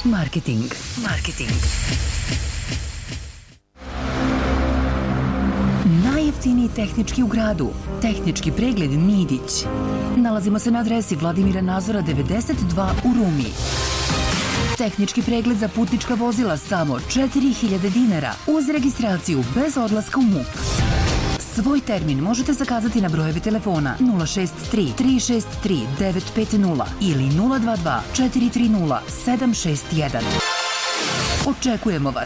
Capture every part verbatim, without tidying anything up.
Marketing. Marketing. Najjeftiniji tehnički u gradu. Tehnički pregled Nidić. Nalazimo se na adresi Vladimira Nazora devedeset dva u Rumi. Tehnički pregled za putnička vozila samo četiri hiljade dinara uz registraciju bez odlaska u MUP. Svoj termin možete zakazati na brojeve telefona nula šest tri tri šest tri devet pet nula ili nula dva dva četiri tri nula sedam šest jedan. Očekujemo vas!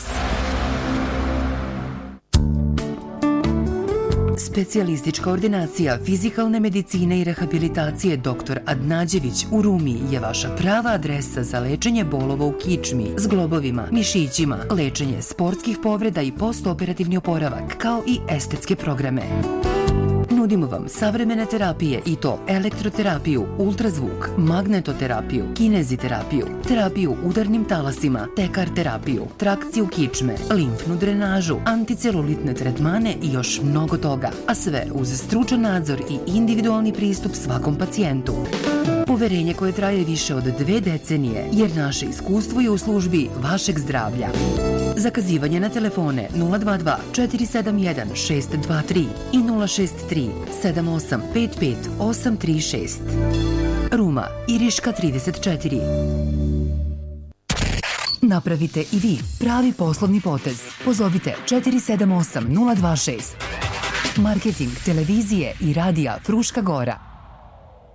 Specijalistička ordinacija fizikalne medicine i rehabilitacije doktor Adnađević u Rumi je vaša prava adresa za lečenje bolova u kičmi, zglobovima, mišićima, lečenje sportskih povreda i postoperativni oporavak, kao i estetske programe. Nudimo vam savremene terapije i to elektroterapiju, ultrazvuk, magnetoterapiju, kineziterapiju, terapiju udarnim talasima, tekar terapiju, trakciju kičme, limfnu drenažu, anticelulitne tretmane i još mnogo toga, a sve uz stručan nadzor i individualni pristup svakom pacijentu. Poverenje koje traje više od dve decenije, jer naše iskustvo je u službi vašeg zdravlja. Zakazivanje na telefone nula dva dva četiri sedam jedan šest dva tri i nula šest tri sedam osam pet pet osam tri šest. Ruma, Iriška trideset četiri. Napravite i vi pravi poslovni potez. Pozovite četiri sedam osam nula dva šest. Marketing televizije i radija Fruška Gora.